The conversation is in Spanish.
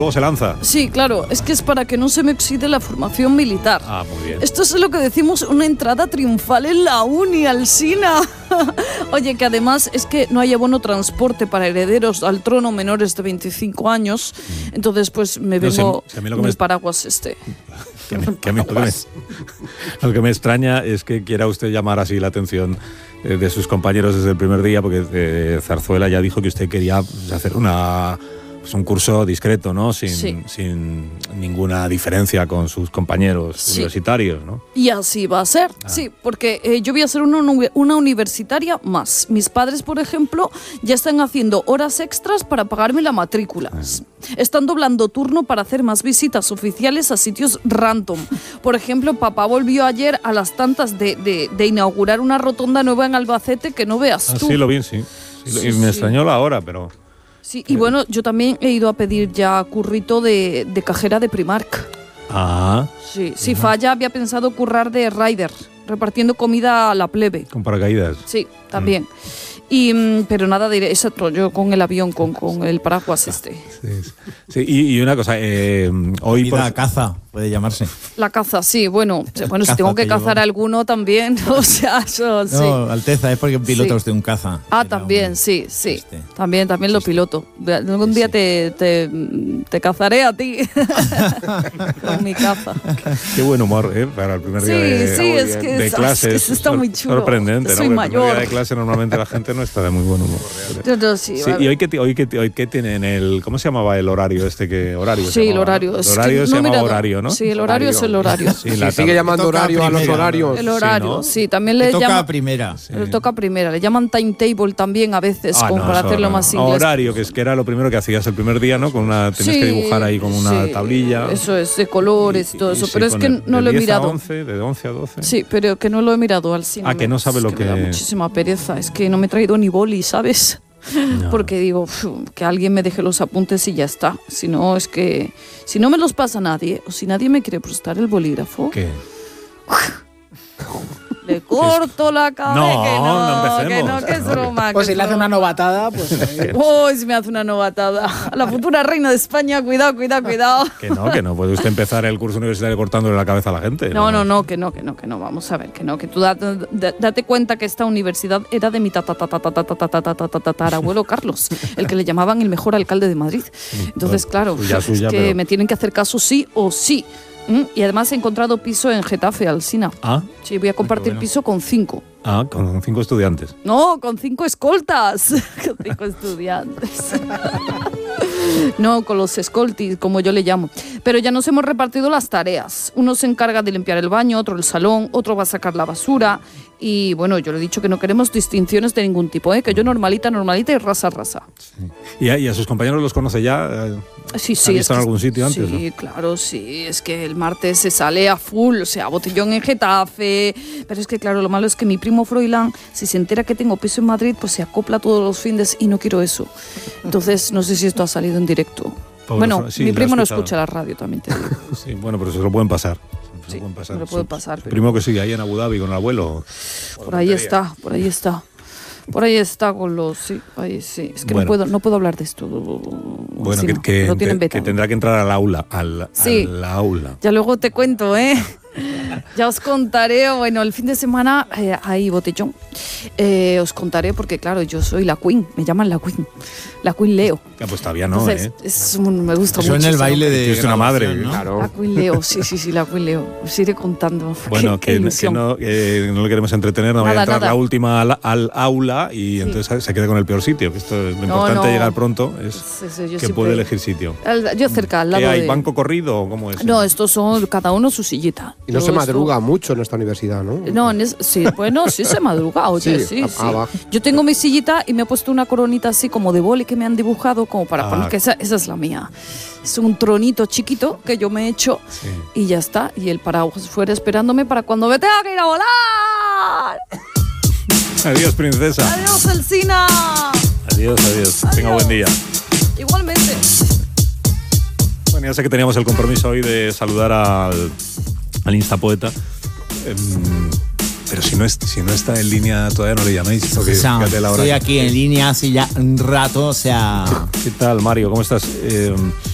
Luego se lanza. Sí, claro, es que es para que no se me oxide la formación militar. Ah, muy bien. Esto es lo que decimos una entrada triunfal en la uni, Alsina. Oye, que además es que no hay abono transporte para herederos al trono menores de 25 años. Entonces, pues me vengo en el paraguas este. Lo que me extraña es que quiera usted llamar así la atención de sus compañeros desde el primer día, porque Zarzuela ya dijo que usted quería hacer un curso discreto, ¿no? Sin ninguna diferencia con sus compañeros universitarios, ¿no? Y así va a ser, sí, porque yo voy a ser una universitaria más. Mis padres, por ejemplo, ya están haciendo horas extras para pagarme la matrícula. Están doblando turno para hacer más visitas oficiales a sitios random. Por ejemplo, papá volvió ayer a las tantas de inaugurar una rotonda nueva en Albacete que no veas tú. Sí, lo vi, sí. Y me extrañó la hora, pero... Sí, y bueno, yo también he ido a pedir ya currito de cajera de Primark. Ah. Sí, si falla, había pensado currar de rider, repartiendo comida a la plebe. Con paracaídas. Sí, también. Pero nada de exacto, yo con el avión, con el paraguas este. Sí, y una cosa, hoy... La caza, puede llamarse. La caza, sí, bueno, si tengo que cazar a alguno también, o sea, eso sí. No, Alteza, es porque pilota usted un caza. Ah, también, sí. También lo piloto. Algún día te cazaré a ti con mi caza. Qué buen humor, para el primer día de clase. Eso está muy chulo. Sorprendente, soy ¿no? mayor. El primer día de clase normalmente la gente no está de muy buen humor. Y hoy que tienen el... ¿Cómo se llamaba el horario este? Sí, el horario. El horario se llama horario, ¿no? Sí, el horario es el horario. Sí, sigue llamando horario a los horarios. El horario, sí. También le toca llaman... primera. Le toca primera. Le llaman timetable también a veces, para hacerlo más inglés. Horario, que era lo primero que hacías el primer día, ¿no? Tenías que dibujar ahí con una tablilla. Eso es, de colores y todo eso. Pero es que no lo he mirado. De 11 a 12. Sí, pero que no lo he mirado al cine. Que no sabe lo que... Me da muchísima pereza. Es que no me he traído ni boli, ¿sabes? No. Porque digo, que alguien me deje los apuntes y ya está. Si no, es que... Si no me los pasa nadie, o si nadie me quiere prestar el bolígrafo... ¿Qué? Le corto la cabeza. No empecemos. Que es broma. Pues si le hace una novatada, pues... Si me hace una novatada. A la futura reina de España, cuidado. Que no puede usted empezar el curso universitario cortándole la cabeza a la gente. No, que no. Vamos a ver, que tú date cuenta que esta universidad era de mi tatarabuelo Carlos, el que le llamaban el mejor alcalde de Madrid. Entonces, claro, es que me tienen que hacer caso sí o sí. Y además he encontrado piso en Getafe, Alsina. Ah. Sí, voy a compartir piso con 5. Ah, con 5 estudiantes. No, con 5 escoltas. Con 5 estudiantes. No, con los escoltis, como yo le llamo. Pero ya nos hemos repartido las tareas. Uno se encarga de limpiar el baño, otro el salón, otro va a sacar la basura. Y bueno, yo le he dicho que no queremos distinciones de ningún tipo, que yo normalita y raza. Sí. ¿Y a sus compañeros los conoce ya? Sí. ¿Han visto en algún sitio antes? Sí, ¿no? claro, sí. Es que el martes se sale a full, o sea, botellón en Getafe. Pero es que, claro, lo malo es que mi primo Froilán, si se entera que tengo piso en Madrid, pues se acopla todos los fines y no quiero eso. Entonces, no sé si esto ha salido en directo. Mi primo no escucha la radio, también te digo. Sí, bueno, pero se lo pueden pasar. Sí, me lo puede pasar. Pero... Primo que sigue ahí en Abu Dhabi con el abuelo. Por ahí está. Por ahí está con los... Sí, ahí sí. Es que no puedo hablar de esto. Bueno, que tendrá que entrar al aula. Al aula. Ya luego te cuento, Ya os contaré, bueno, el fin de semana hay botellón. Os contaré porque, claro, yo soy la Queen, me llaman la Queen Leo. Pues todavía no, me gusta mucho. En el baile de... Es una madre, ¿no? Claro. La Queen Leo, sí, la Queen Leo. Os iré contando. Bueno, que no le queremos entretener, no vaya a entrar la última al aula y entonces se quede con el peor sitio. Esto es lo importante llegar pronto, es que puede elegir sitio. Yo cerca, al lado ¿Hay banco corrido o cómo es? No, estos son cada uno su sillita. Y no se madruga mucho en esta universidad, ¿no? No, sí se madruga, oye, sí. Yo tengo mi sillita y me he puesto una coronita así como de boli que me han dibujado como para poner que esa es la mía. Es un tronito chiquito que yo me he hecho y ya está. Y el paraguas fuera esperándome para cuando me tenga que ir a volar. Adiós, princesa. Adiós, Alsina. Adiós. Tenga buen día. Igualmente. Bueno, ya sé que teníamos el compromiso hoy de saludar al Instapoeta. Pero si no está en línea, todavía no le llaméis. Porque estoy aquí en línea hace ya un rato, o sea... ¿Qué tal, Mario? ¿Cómo estás?